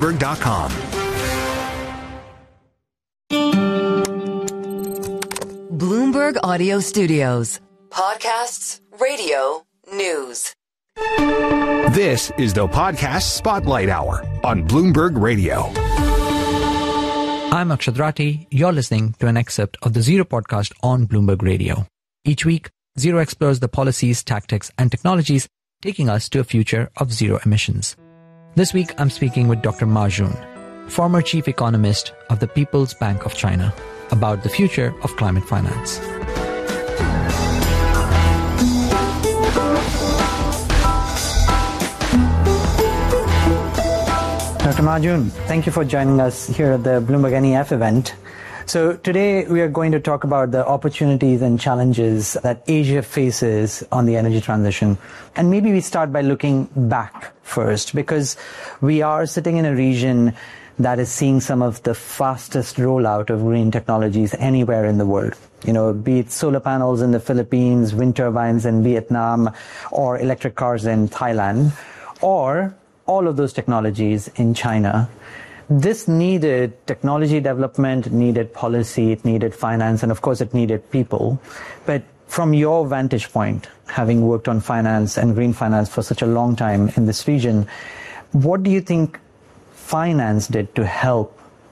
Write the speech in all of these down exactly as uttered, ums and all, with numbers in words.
Bloomberg dot com. Bloomberg Audio Studios. Podcasts, radio, news. This is the Podcast Spotlight Hour on Bloomberg Radio. I'm Akshad Rati. You're listening to an excerpt of the Zero podcast on Bloomberg Radio. Each week, Zero explores the policies, tactics, and technologies taking us to a future of zero emissions. This week, I'm speaking with Doctor Ma Jun, former chief economist of the People's Bank of China, about the future of climate finance. Doctor Ma Jun, thank you for joining us here at the Bloomberg N E F event. So today we are going to talk about the opportunities and challenges that Asia faces on the energy transition. And maybe we start by looking back first, because we are sitting in a region that is seeing some of the fastest rollout of green technologies anywhere in the world. You know, be it solar panels in the Philippines, wind turbines in Vietnam, or electric cars in Thailand, or all of those technologies in China. This needed technology development, it needed policy, it needed finance, and of course it needed people. But from your vantage point, having worked on finance and green finance for such a long time in this region, what do you think finance did to help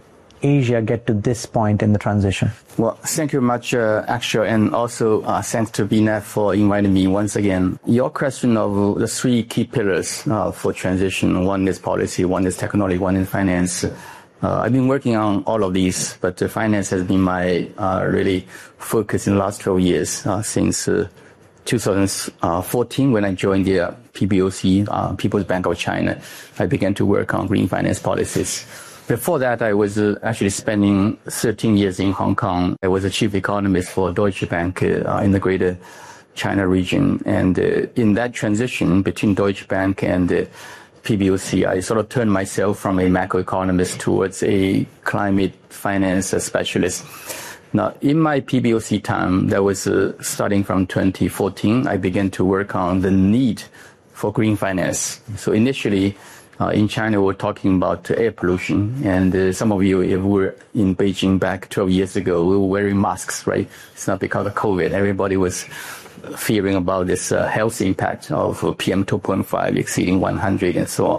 Asia get to this point in the transition? Well, thank you very much, uh, Akshay, and also uh, thanks to B N E F for inviting me once again. Your question of the three key pillars uh, for transition, one is policy, one is technology, one is finance. Uh, I've been working on all of these, but uh, finance has been my uh, really focus in the last twelve years, uh, since uh, two thousand fourteen when I joined the uh, P B O C, uh, People's Bank of China. I began to work on green finance policies. Before that, I was uh, actually spending thirteen years in Hong Kong. I was a chief economist for Deutsche Bank uh, in the greater China region. And uh, in that transition between Deutsche Bank and uh, P B O C, I sort of turned myself from a macroeconomist towards a climate finance specialist. Now, in my P B O C time, that was uh, starting from twenty fourteen, I began to work on the need for green finance. So initially, Uh, in China, we're talking about uh, air pollution. And uh, some of you, if we were in Beijing back twelve years ago, we were wearing masks, right? It's not because of COVID. Everybody was fearing about this uh, health impact of uh, P M two point five exceeding one hundred and so on.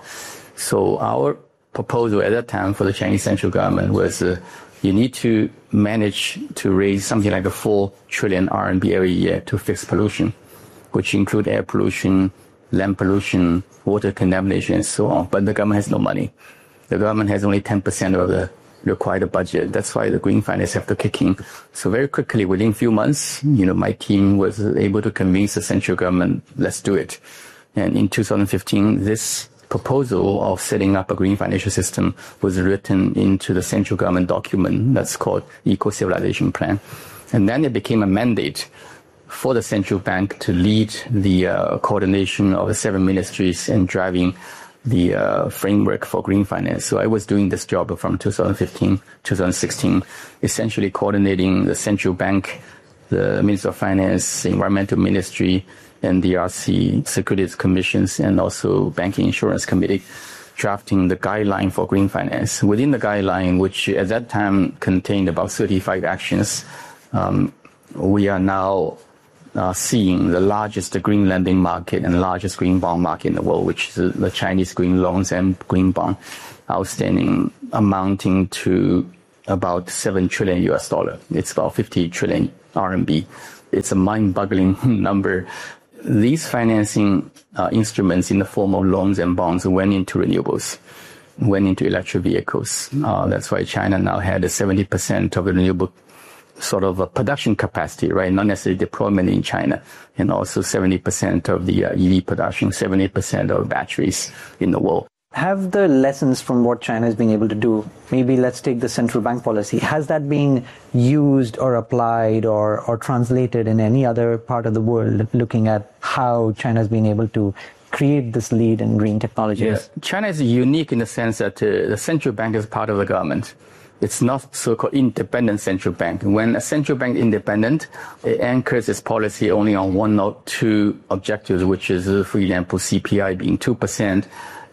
So our proposal at that time for the Chinese central government was uh, you need to manage to raise something like a four trillion R M B every year to fix pollution, which include air pollution, land pollution, water contamination, and so on. But the government has no money. The government has only ten percent of the required budget. That's why the green finance have to kick in. So very quickly, within a few months, you know, my team was able to convince the central government, let's do it. And in two thousand fifteen, this proposal of setting up a green financial system was written into the central government document that's called Eco-Civilization Plan. And then it became a mandate for the central bank to lead the uh, coordination of the seven ministries and driving the uh, framework for green finance. So I was doing this job from two thousand fifteen, two thousand sixteen, essentially coordinating the central bank, the Minister of Finance, Environmental Ministry, N D R C, Securities Commissions, and also Banking Insurance Committee, drafting the guideline for green finance. Within the guideline, which at that time contained about thirty-five actions, um, we are now Uh, seeing the largest green lending market and largest green bond market in the world, which is the Chinese green loans and green bond, outstanding amounting to about seven trillion U S dollar. It's about fifty trillion R M B. It's a mind-boggling number. These financing uh, instruments in the form of loans and bonds went into renewables, went into electric vehicles. Uh, that's why China now had a seventy percent of the renewable sort of a production capacity, right? Not necessarily deployment in China, and also seventy percent of the uh, E V production, seventy percent of batteries in the world. Have the lessons from what China has been able to do, maybe let's take the central bank policy, has that been used or applied or, or translated in any other part of the world, looking at how China has been able to create this lead in green technologies? Yeah. China is unique in the sense that uh, the central bank is part of the government. It's not so-called independent central bank. When a central bank is independent, it anchors its policy only on one or two objectives, which is, uh, for example, C P I being two percent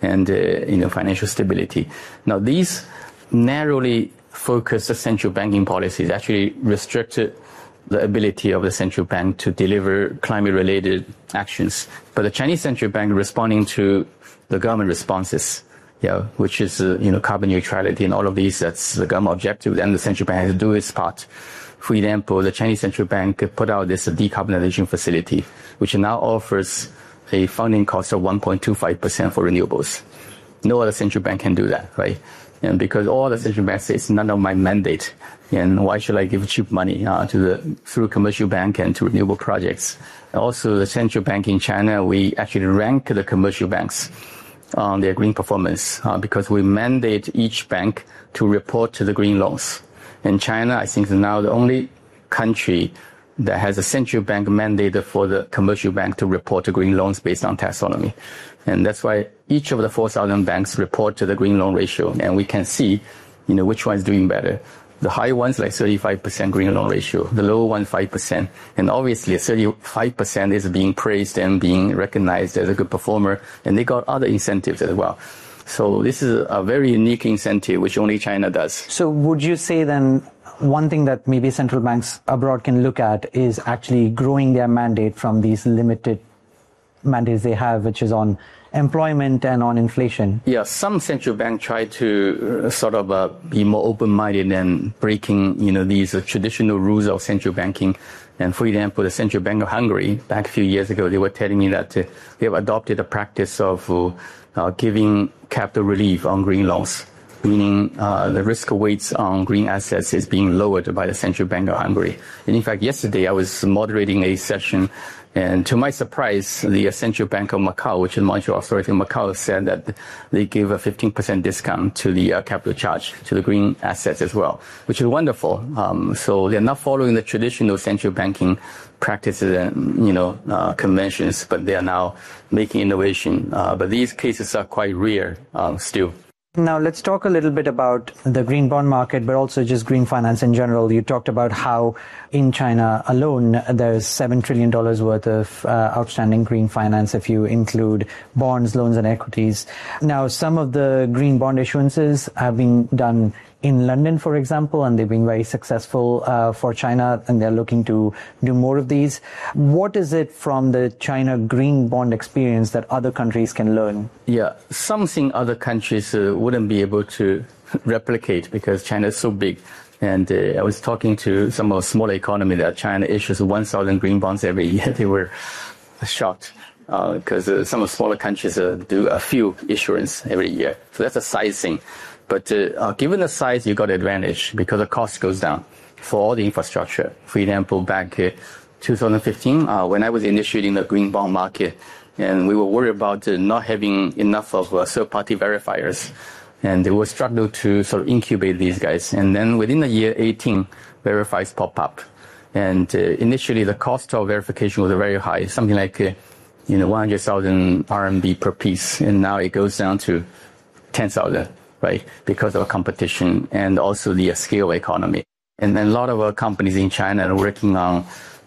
and uh, you know financial stability. Now, these narrowly focused central banking policies actually restricted the ability of the central bank to deliver climate-related actions. But the Chinese central bank responding to the government responses, yeah, which is uh, you know carbon neutrality and all of these, that's the government objective, and the central bank has to do its part. For example, the Chinese central bank put out this decarbonization facility, which now offers a funding cost of one point two five percent for renewables. No other central bank can do that, right? And because all the central banks say it's none of my mandate, and why should I give cheap money uh, to the through commercial bank and to renewable projects? Also, the central bank in China, we actually rank the commercial banks on their green performance uh, because we mandate each bank to report to the green loans. And China, I think, is now the only country that has a central bank mandated for the commercial bank to report to green loans based on taxonomy. And that's why each of the four thousand banks report to the green loan ratio, and we can see, you know, which one is doing better. The high ones, like thirty-five percent green loan ratio, the low one, five percent. And obviously, thirty-five percent is being praised and being recognized as a good performer, and they got other incentives as well. So this is a very unique incentive, which only China does. So would you say then one thing that maybe central banks abroad can look at is actually growing their mandate from these limited mandates they have, which is on employment and on inflation? Yeah, some central banks try to uh, sort of uh, be more open-minded and breaking, you know, these uh, traditional rules of central banking. And for example, the Central Bank of Hungary, back a few years ago, they were telling me that uh, they have adopted a practice of uh, uh, giving capital relief on green loans, meaning uh, the risk weights on green assets is being lowered by the Central Bank of Hungary. And in fact, yesterday I was moderating a session, and to my surprise, the Central Bank of Macau, which is the monetary authority of Macau, said that they give a fifteen percent discount to the uh, capital charge, to the green assets as well, which is wonderful. Um, so they're not following the traditional central banking practices and, you know, uh, conventions, but they are now making innovation. Uh, but these cases are quite rare uh, still. Now, let's talk a little bit about the green bond market, but also just green finance in general. You talked about how in China alone, there's seven trillion dollars worth of uh, outstanding green finance if you include bonds, loans, and equities. Now, some of the green bond issuances have been done in London, for example, and they've been very successful uh, for China, and they're looking to do more of these. What is it from the China green bond experience that other countries can learn? Yeah, something other countries uh, wouldn't be able to replicate because China is so big. And uh, I was talking to some of the smaller economies that China issues one thousand green bonds every year. They were shocked because uh, uh, some of the smaller countries uh, do a few issuance every year. So that's a size thing. But uh, uh, given the size, you got advantage because the cost goes down for all the infrastructure. For example, back uh, two thousand fifteen, uh, when I was initiating the green bond market, and we were worried about uh, not having enough of uh, third-party verifiers, and they were struggling to sort of incubate these guys. And then within the year eighteen, verifiers pop up. And uh, initially, the cost of verification was very high, something like uh, you know one hundred thousand R M B per piece, and now it goes down to ten thousand. Right, because of competition and also the scale economy. And then a lot of our companies in China are working on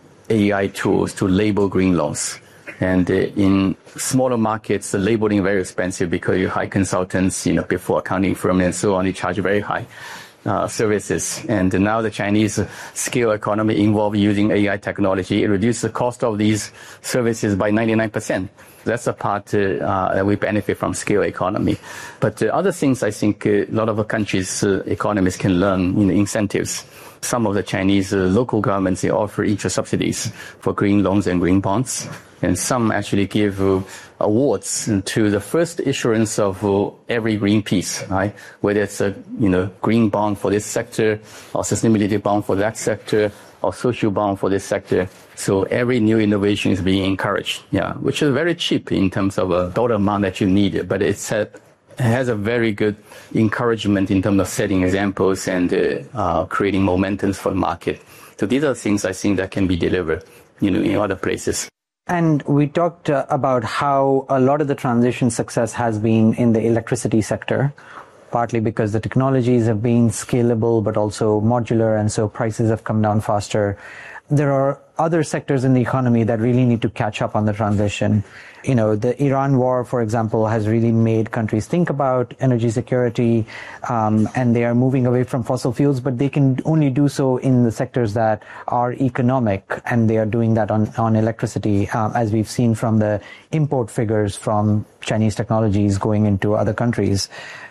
A I tools to label green loans. And uh, in smaller markets, the labeling is very expensive because you hire consultants, you know, before accounting firm and so on, they charge very high uh, services. And now the Chinese scale economy involved using A I technology, it reduces the cost of these services by ninety-nine percent. That's the part uh, uh, that we benefit from scale economy. But uh, other things, I think uh, a lot of the countries' uh, economies can learn, you know, incentives. Some of the Chinese uh, local governments, they offer interest subsidies for green loans and green bonds. And some actually give uh, awards to the first issuance of uh, every green piece, right? Whether it's a, you know, green bond for this sector or sustainability bond for that sector or social bond for this sector. So every new innovation is being encouraged, yeah, which is very cheap in terms of a dollar amount that you need, but it's a, it has a very good encouragement in terms of setting examples and uh, uh, creating momentums for the market. So these are things I think that can be delivered, you know, in other places. And we talked uh, about how a lot of the transition success has been in the electricity sector, partly because the technologies have been scalable, but also modular, and so prices have come down faster. There are other sectors in the economy that really need to catch up on the transition. You know, the Iran war, for example, has really made countries think about energy security, um, and they are moving away from fossil fuels, but they can only do so in the sectors that are economic, and they are doing that on, on electricity, um, as we've seen from the import figures from Chinese technologies going into other countries.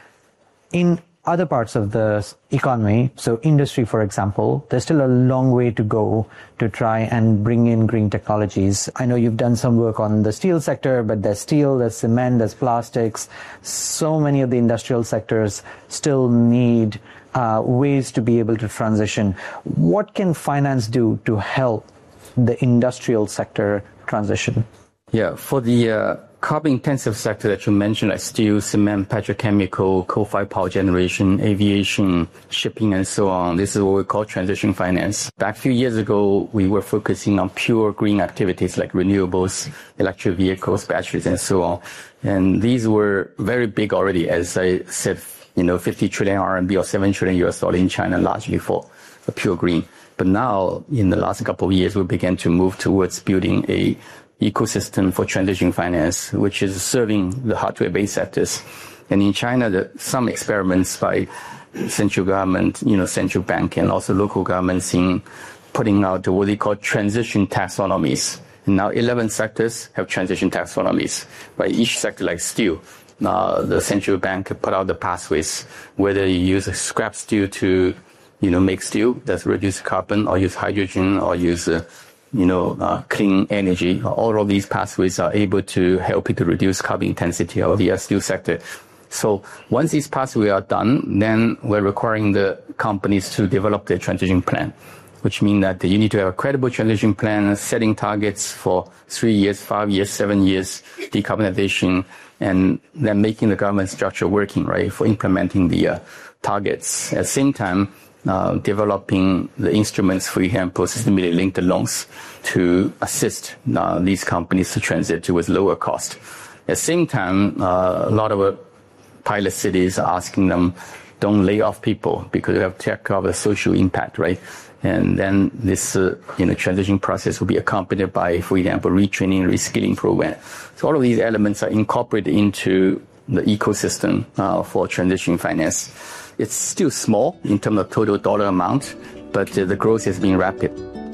In other parts of the economy, so industry, for example, there's still a long way to go to try and bring in green technologies. I know you've done some work on the steel sector, but there's steel, there's cement, there's plastics. So many of the industrial sectors still need uh, ways to be able to transition. What can finance do to help the industrial sector transition? Yeah, for the uh, carbon-intensive sector that you mentioned, like steel, cement, petrochemical, coal-fired power generation, aviation, shipping, and so on, this is what we call transition finance. Back a few years ago, we were focusing on pure green activities like renewables, electric vehicles, batteries, and so on. And these were very big already, as I said, you know, fifty trillion R M B or seven trillion U S dollar in China, largely for the pure green. But now, in the last couple of years, we began to move towards building a ecosystem for transition finance, which is serving the hardware-based sectors. And in China, the, some experiments by central government, you know, central bank, and also local governments in putting out what they call transition taxonomies. And now eleven sectors have transition taxonomies. By each sector, like steel, uh, the central bank put out the pathways, whether you use scrap steel to, you know, make steel that's reduce carbon, or use hydrogen, or use uh, you know, uh, clean energy. All of these pathways are able to help you to reduce carbon intensity of the steel sector. So once these pathways are done, then we're requiring the companies to develop their transition plan, which means that you need to have a credible transition plan, setting targets for three years, five years, seven years, decarbonization, and then making the government structure working, right, for implementing the uh, targets. At the same time, Uh, developing the instruments, for example, systemically linked loans to assist uh, these companies to transit towards lower cost. At the same time, uh, a lot of uh, pilot cities are asking them, don't lay off people because you have to take care of the social impact, right? And then this uh, you know, transition process will be accompanied by, for example, retraining, reskilling program. So all of these elements are incorporated into the ecosystem uh, for transition finance. It's still small in terms of total dollar amount, but uh, the growth has been rapid.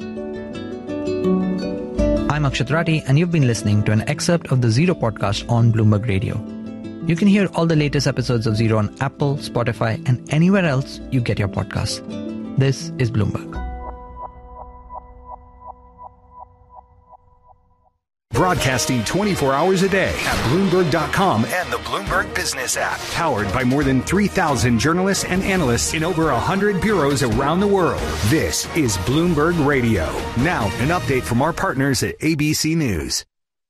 I'm Akshat Rathi, and you've been listening to an excerpt of the Zero podcast on Bloomberg Radio. You can hear all the latest episodes of Zero on Apple, Spotify, and anywhere else you get your podcasts. This is Bloomberg. Broadcasting twenty-four hours a day at Bloomberg dot com and the Bloomberg Business app. Powered by more than three thousand journalists and analysts in over one hundred bureaus around the world. This is Bloomberg Radio. Now, an update from our partners at A B C News.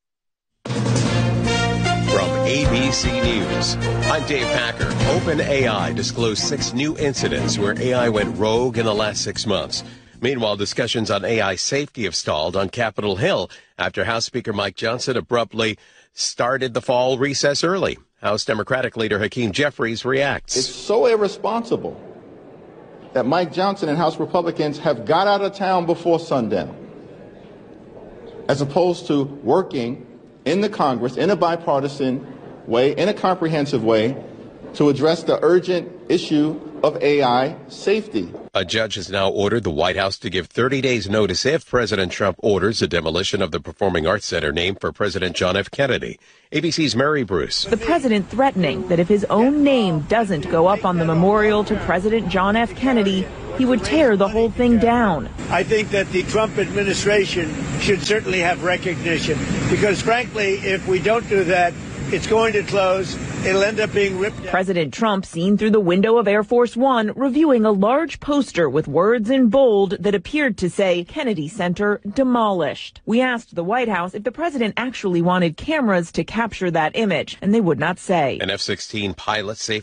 From A B C News, I'm Dave Packer. OpenAI disclosed six new incidents where A I went rogue in the last six months. Meanwhile, discussions on A I safety have stalled on Capitol Hill after House Speaker Mike Johnson abruptly started the fall recess early. House Democratic leader Hakeem Jeffries reacts. It's so irresponsible that Mike Johnson and House Republicans have got out of town before sundown, as opposed to working in the Congress in a bipartisan way, in a comprehensive way, to address the urgent issue of A I safety. A judge has now ordered the White House to give thirty days notice if President Trump orders the demolition of the Performing Arts Center named for President John F. Kennedy. A B C's Mary Bruce. The president threatening that if his own name doesn't go up on the memorial to President John F. Kennedy, he would tear the whole thing down. I think that the Trump administration should certainly have recognition, because frankly, if we don't do that, it's going to close. It'll end up being ripped out. President Trump seen through the window of Air Force One reviewing a large poster with words in bold that appeared to say Kennedy Center demolished. We asked the White House if the president actually wanted cameras to capture that image, and they would not say. An F sixteen pilot safely